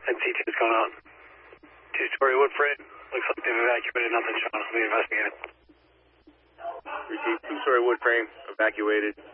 NC2 is going out. Two-story wood frame. Looks like they've evacuated. Nothing, Sean. Let me investigate it. Received. Two-story wood frame evacuated.